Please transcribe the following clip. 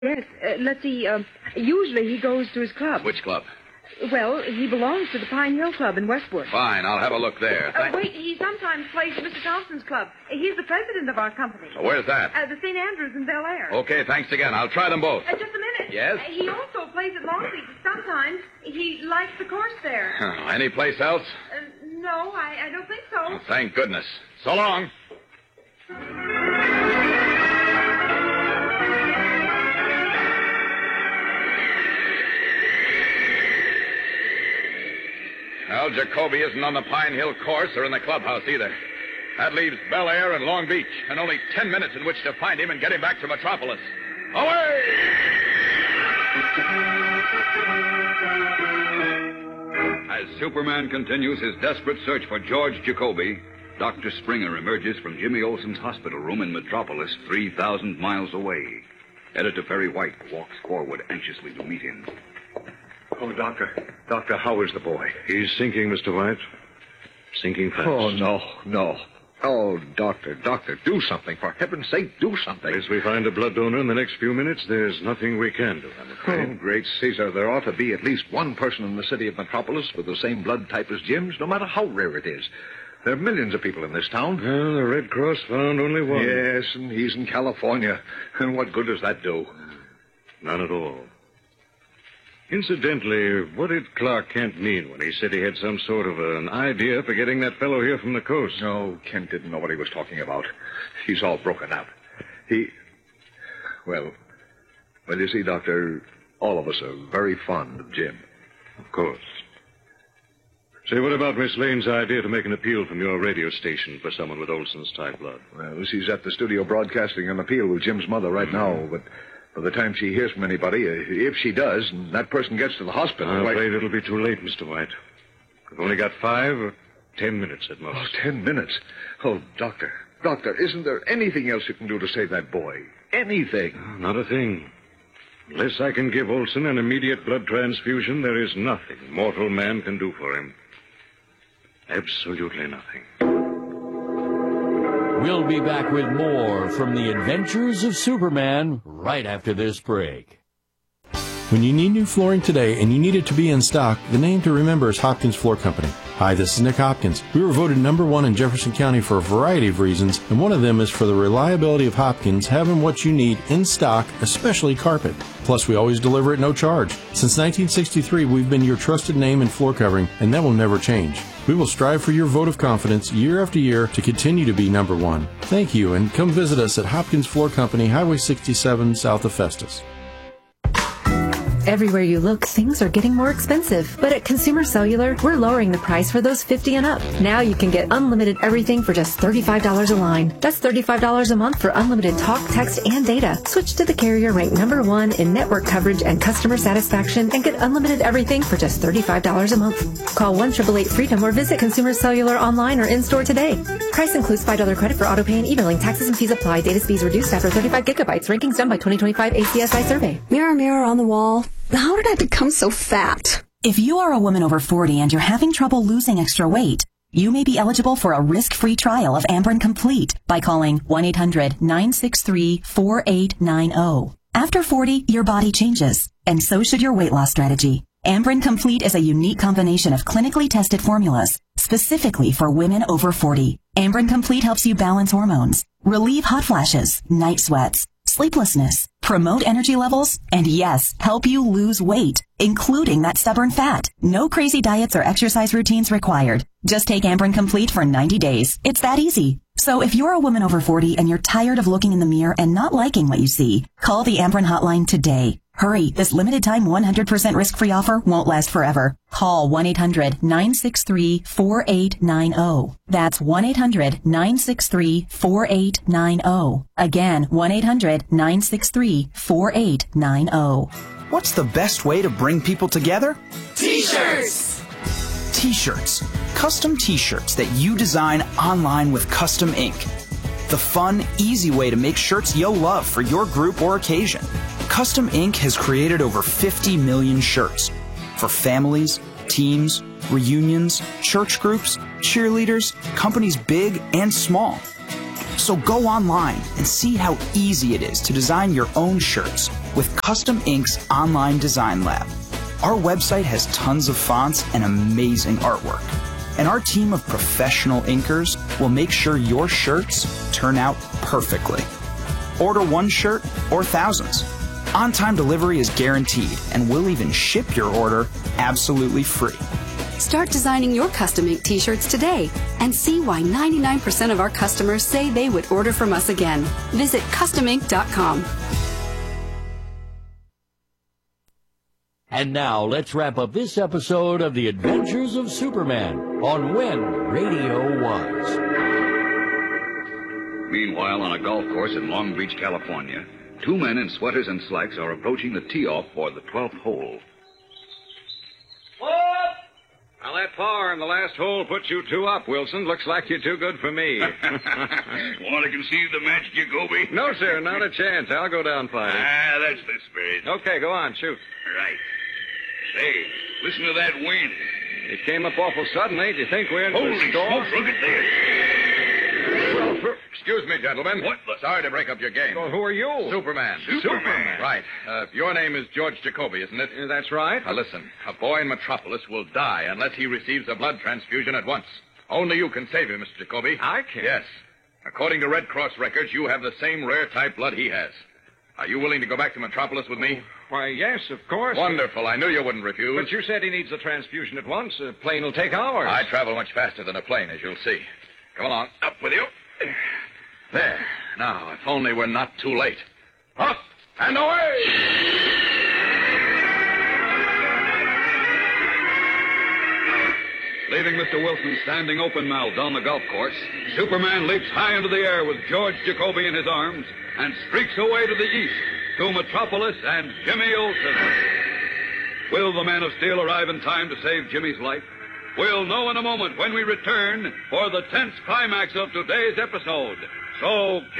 Yes, let's see. Usually he goes to his club. Which club? Well, he belongs to the Pine Hill Club in Westwood. Fine, I'll have a look there. Wait, he sometimes plays Mr. Thompson's club. He's the president of our company. Where's that? The St. Andrews in Bel Air. Okay, thanks again. I'll try them both. Just a minute. Yes? He also plays at Longleat. Sometimes he likes the course there. Any place else? No, I don't think so. Oh, thank goodness. So long. Well, Jacoby isn't on the Pine Hill course or in the clubhouse either. That leaves Bel Air and Long Beach, and only 10 minutes in which to find him and get him back to Metropolis. Away! As Superman continues his desperate search for George Jacoby, Dr. Springer emerges from Jimmy Olsen's hospital room in Metropolis, 3,000 miles away. Editor Perry White walks forward anxiously to meet him. Oh, Doctor. Doctor, how is the boy? He's sinking, Mr. White. Sinking fast. Oh, no. Oh, Doctor, do something. For heaven's sake, do something. Unless we find a blood donor in the next few minutes, there's nothing we can do, I'm afraid. Oh, great Caesar, there ought to be at least one person in the city of Metropolis with the same blood type as Jim's, no matter how rare it is. There are millions of people in this town. Well, the Red Cross found only one. Yes, and he's in California. And what good does that do? None at all. Incidentally, what did Clark Kent mean when he said he had some sort of an idea for getting that fellow here from the coast? No, Kent didn't know what he was talking about. He's all broken up. Well, you see, Doctor, all of us are very fond of Jim. Of course. Say, what about Miss Lane's idea to make an appeal from your radio station for someone with Olson's type blood? Well, she's at the studio broadcasting an appeal with Jim's mother right now, but by the time she hears from anybody, if she does, and that person gets to the hospital... I'm afraid it'll be too late, Mr. White. We've only got 5 or 10 minutes at most. Oh, 10 minutes? Oh, Doctor, isn't there anything else you can do to save that boy? Anything? Not a thing. Unless I can give Olson an immediate blood transfusion, there is nothing mortal man can do for him. Absolutely nothing. We'll be back with more from the Adventures of Superman right after this break. When you need new flooring today and you need it to be in stock, the name to remember is Hopkins Floor Company. Hi, this is Nick Hopkins. We were voted #1 in Jefferson County for a variety of reasons, and one of them is for the reliability of Hopkins having what you need in stock, especially carpet. Plus, we always deliver at no charge. Since 1963, we've been your trusted name in floor covering, and that will never change. We will strive for your vote of confidence year after year to continue to be #1. Thank you, and come visit us at Hopkins Floor Company, Highway 67, south of Festus. Everywhere you look, things are getting more expensive. But at Consumer Cellular, we're lowering the price for those 50 and up. Now you can get unlimited everything for just $35 a line. That's $35 a month for unlimited talk, text, and data. Switch to the carrier ranked #1 in network coverage and customer satisfaction and get unlimited everything for just $35 a month. Call 1-888-FREEDOM or visit Consumer Cellular online or in-store today. Price includes $5 credit for auto pay and e-billing. Taxes and fees apply. Data speeds reduced after 35 gigabytes. Rankings done by 2025 ACSI survey. Mirror, mirror on the wall. How did I become so fat? If you are a woman over 40 and you're having trouble losing extra weight, you may be eligible for a risk-free trial of Amberen Complete by calling 1-800-963-4890. After 40, your body changes, and so should your weight loss strategy. Amberen Complete is a unique combination of clinically tested formulas specifically for women over 40. Amberen Complete helps you balance hormones, relieve hot flashes, night sweats, sleeplessness, promote energy levels, and yes, help you lose weight, including that stubborn fat. No crazy diets or exercise routines required. Just take Amberen Complete for 90 days. It's that easy. So if you're a woman over 40 and you're tired of looking in the mirror and not liking what you see, call the Amberen hotline today. Hurry, this limited time 100% risk-free offer won't last forever. Call 1-800-963-4890. That's 1-800-963-4890. Again, 1-800-963-4890. What's the best way to bring people together? T-shirts! T-shirts. Custom T-shirts that you design online with custom ink. The fun, easy way to make shirts you'll love for your group or occasion. Custom Ink has created over 50 million shirts for families, teams, reunions, church groups, cheerleaders, companies big and small. So go online and see how easy it is to design your own shirts with Custom Ink's online design lab. Our website has tons of fonts and amazing artwork. And our team of professional inkers will make sure your shirts turn out perfectly. Order one shirt or thousands. On-time delivery is guaranteed, and we'll even ship your order absolutely free. Start designing your custom ink t-shirts today and see why 99% of our customers say they would order from us again. Visit customink.com. And now let's wrap up this episode of The Adventures of Superman on When Radio Was. Meanwhile, on a golf course in Long Beach, California, two men in sweaters and slacks are approaching the tee-off for the 12th hole. Well, that par in the last hole puts you two up, Wilson. Looks like you're too good for me. Want to concede the match, Jacoby? No, sir, not a chance. I'll go down fighting. That's the spirit. Okay, go on, shoot. Right. Say, listen to that wind. It came up awful suddenly. Do you think we're in Holy for a storm? smokes, look at this. Excuse me, gentlemen. What the... Sorry to break up your game. Well, who are you? Superman. Superman. Right. Your name is George Jacoby, isn't it? That's right. Now, listen. A boy in Metropolis will die unless he receives a blood transfusion at once. Only you can save him, Mr. Jacoby. I can? Yes. According to Red Cross records, you have the same rare type blood he has. Are you willing to go back to Metropolis with me? Why, yes, of course. Wonderful. I knew you wouldn't refuse. But you said he needs a transfusion at once. A plane will take hours. I travel much faster than a plane, as you'll see. Come along. Up with you. There. Now, if only we're not too late. Up and away! Leaving Mr. Wilson standing open-mouthed on the golf course, Superman leaps high into the air with George Jacoby in his arms and streaks away to the east to Metropolis and Jimmy Olsen. Will the Man of Steel arrive in time to save Jimmy's life? We'll know in a moment when we return for the tense climax of today's episode. So